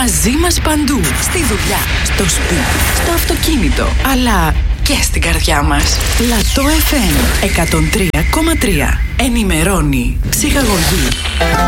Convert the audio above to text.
Μαζί μας παντού. Στη δουλειά, στο σπίτι, στο αυτοκίνητο, αλλά και στην καρδιά μας. Λατό FM 103,3. Ενημερώνει, ψυχαγωγεί.